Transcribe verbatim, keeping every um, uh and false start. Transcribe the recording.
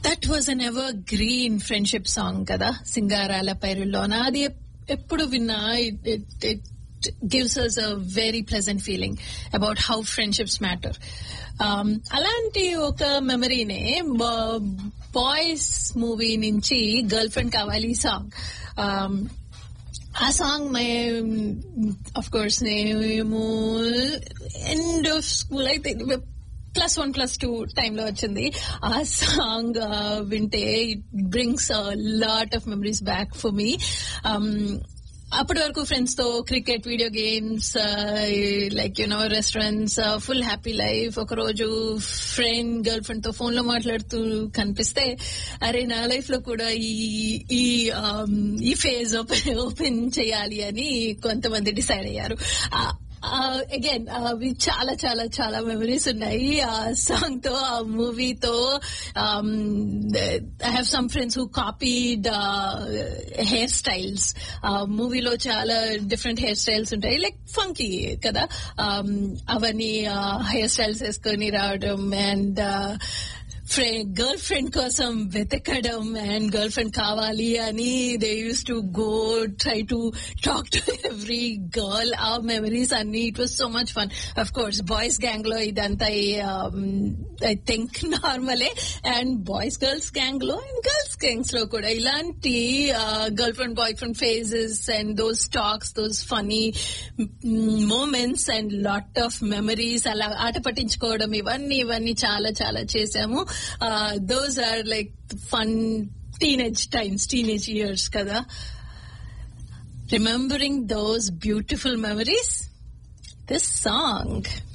That was an ever green friendship song కదా, సింగారాల పైరుల్లోన. అది ఎప్పుడు విన్నా it it gives us a very pleasant feeling about how friendships matter. Um, అలాంటి ఒక మెమరీనే boys movie నుంచి girl friend కావాలి సాంగ్. ఆ సాంగ్ మే ఆఫ్ కోర్స్ మేము ఎండ్ ఆఫ్ స్కూల్ అయితే ప్లస్ వన్ ప్లస్ టూ టైంలో వచ్చింది. ఆ సాంగ్ వింటే it brings lot of memories back for me. అప్పటి వరకు ఫ్రెండ్స్ తో cricket, video games, like you know restaurants, full happy life. ఒక రోజు ఫ్రెండ్ గర్ల్ ఫ్రెండ్ తో ఫోన్ లో మాట్లాడుతూ కనిపిస్తే అరే నా లైఫ్ లో కూడా ఈ ఈ ఫేజ్ ఓపెన్ ఓపెన్ చేయాలి అని కొంతమంది డిసైడ్ అయ్యారు. అగైన్ అవి చాలా చాలా చాలా మెమరీస్ ఉన్నాయి ఆ సాంగ్ తో, ఆ మూవీతో. I have some friends who copied hair styles. మూవీలో చాలా డిఫరెంట్ హెయిర్ స్టైల్స్ ఉంటాయి, లైక్ ఫంకీ కదా. అవన్నీ హెయిర్ స్టైల్స్ వేసుకొని రావడం అండ్ గర్ల్ ఫ్రెండ్ కోసం వెతకడం అండ్ గర్ల్ ఫ్రెండ్ కావాలి అని they use to go try to talk to every girl. ఆ మెమరీస్ అన్ని, it was so much fun. Of course boys gang లో ఇదంతా ఐ థింక్ నార్మలే, అండ్ బాయ్స్ గర్ల్స్ గ్యాంగ్ లో అండ్ గర్ల్స్ గ్యాంగ్స్ లో కూడా ఇలాంటి girl friend boy friend phases and those talks, those funny moments and lot of memories, అలా ఆట పట్టించుకోవడం, ఇవన్నీ ఇవన్నీ చాలా చాలా చేశాము. Uh, those are like fun teenage times, teenage years kada. Remembering those beautiful memories, this song